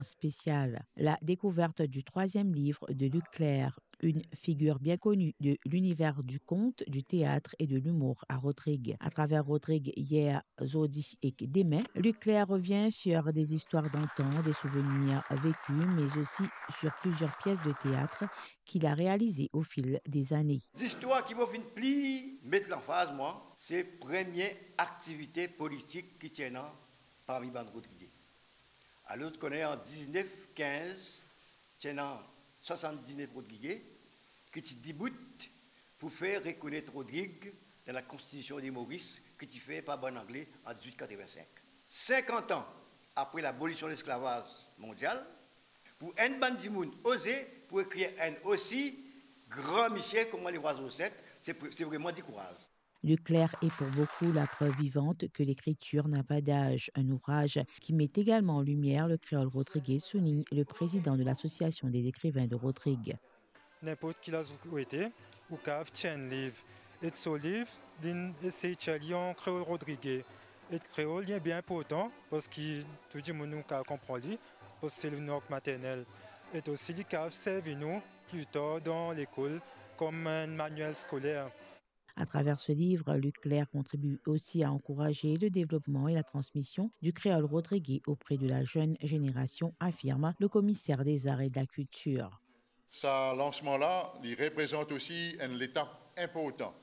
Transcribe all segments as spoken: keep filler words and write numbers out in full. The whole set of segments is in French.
spéciale. La découverte du troisième livre de Luc Clerc, une figure bien connue de l'univers du conte, du théâtre et de l'humour à Rodrigue. À travers Rodrigue, Hier, Zodi et Demain, Luc Clerc revient sur des histoires d'antan, des souvenirs vécus, mais aussi sur plusieurs pièces de théâtre qu'il a réalisées au fil des années. L'histoire qui m'a fait pli, mettre l'emphase, moi, c'est la première activité politique qui tient parmi les Rodrigue. Alors, on est en dix-neuf quinze, tient soixante-dix-neuf Rodrigue, qui te déboute pour faire reconnaître Rodrigue dans la Constitution des Maurice, que tu fais par bon anglais en dix-huit quatre-vingt-cinq. cinquante ans après l'abolition de l'esclavage mondial, pour un bandimoun osé, pour écrire un aussi grand Michel, comment les oiseaux secs, c'est vraiment du courage. Luc Clerc est pour beaucoup la preuve vivante que l'écriture n'a pas d'âge. Un ouvrage qui met également en lumière le créole Rodrigue, souligne le président de l'Association des écrivains de Rodrigue. N'importe qui l'a été, ou cave tient livre. Et ce livre, c'est en créole Rodrigue. Et créole est bien important parce que tout le monde comprend lui, parce que c'est le langue maternel. Et aussi, les caves servent nous plus tard dans l'école comme un manuel scolaire. À travers ce livre, Luc Clerc contribue aussi à encourager le développement et la transmission du créole Rodrigue auprès de la jeune génération, affirme le commissaire des arts et de la culture. Ce lancement-là, il représente aussi une étape importante.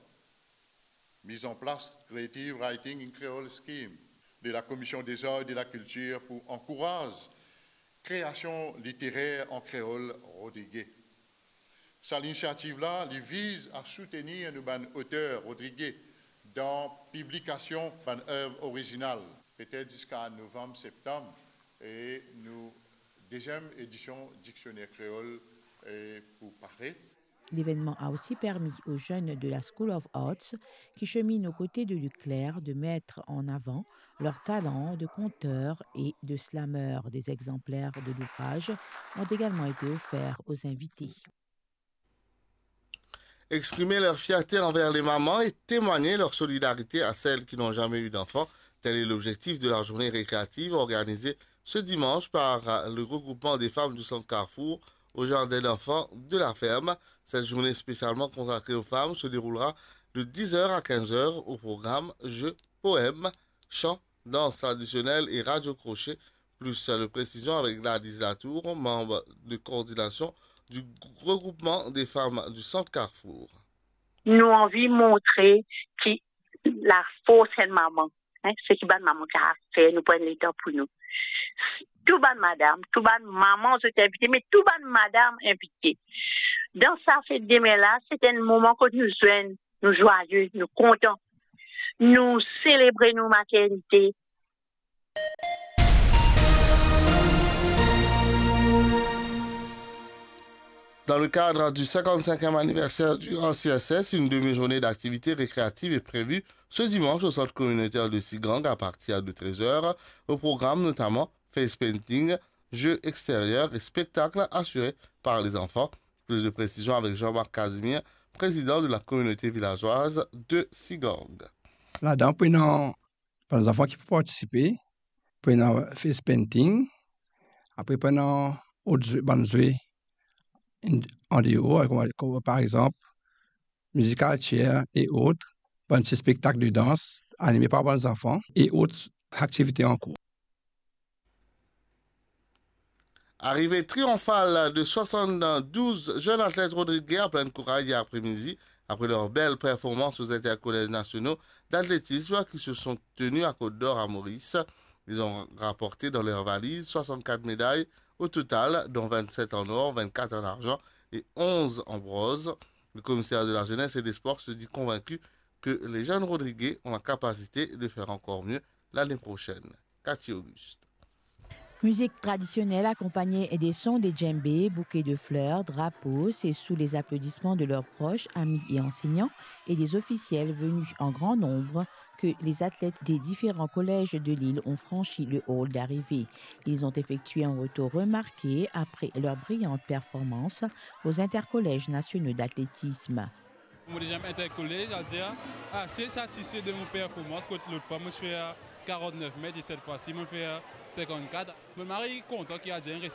Mise en place Creative Writing in Creole Scheme de la Commission des arts et de la culture pour encourager la création littéraire en créole Rodrigue. Cette initiative-là vise à soutenir nos auteurs Rodrigue dans la publication d'œuvres originales, peut-être jusqu'à novembre-septembre, et nous deuxième édition Dictionnaire créole pour Paris. L'événement a aussi permis aux jeunes de la School of Arts qui cheminent aux côtés de Luc Clerc de mettre en avant leurs talents de conteurs et de slameurs. Des exemplaires de l'ouvrage ont également été offerts aux invités. Exprimer leur fierté envers les mamans et témoigner leur solidarité à celles qui n'ont jamais eu d'enfants. Tel est l'objectif de la journée récréative organisée ce dimanche par le regroupement des femmes du Centre Carrefour au jardin d'enfants de la ferme. Cette journée spécialement consacrée aux femmes se déroulera de dix heures à quinze heures au programme Jeux, poèmes, chants, danse traditionnelle et radio crochet, plus de précision avec Gladys Latour, membre de coordination du regroupement des femmes du Centre Carrefour. Nous avons envie de montrer que la force est de maman. Hein, ce qui va maman qui a fait, nous prenons le temps pour nous. Tout ban madame, tout ban maman, je t'ai invité, mais tout ban madame invité. Dans sa fête demain là, c'est un moment que nous joignons, nous joyeux, nous contents. Nous célébrons nos maternités. Dans le cadre du cinquante-cinquième anniversaire du A C S S, une demi-journée d'activité récréative est prévue ce dimanche au centre communautaire de Sigang à partir de treize heures. Au programme notamment face painting, jeux extérieurs et spectacles assurés par les enfants. Plus de précisions avec Jean-Marc Casimir, président de la communauté villageoise de Sigang. Là-dedans, pour les enfants qui peuvent participer, pour face painting, après pendant autres jeux en dehors, par exemple, musical chair et autres, un petit spectacle de danse animé par les enfants et autres activités en cours. Arrivée triomphale de soixante-douze jeunes athlètes rodriguais à pleine courail hier après-midi, après leur belle performance aux intercollèges nationaux d'athlétisme qui se sont tenus à Côte-d'Or à Maurice. Ils ont rapporté dans leurs valises soixante-quatre médailles au total, dont vingt-sept en or, vingt-quatre en argent et onze en bronze. Le commissaire de la jeunesse et des sports se dit convaincu que les jeunes rodriguais ont la capacité de faire encore mieux l'année prochaine. Cathy Auguste. Musique traditionnelle accompagnée des sons des djembés, bouquets de fleurs, drapeaux, c'est sous les applaudissements de leurs proches, amis et enseignants et des officiels venus en grand nombre que les athlètes des différents collèges de l'île ont franchi le hall d'arrivée. Ils ont effectué un retour remarqué après leur brillante performance aux intercollèges nationaux d'athlétisme. Moi, déjà intercollège, je dis assez satisfait de mon performance. L'autre fois, moi, je fais quarante-neuf mètres et cette fois-ci, je fais cinquante-quatre. Je suis content qu'il y a déjà un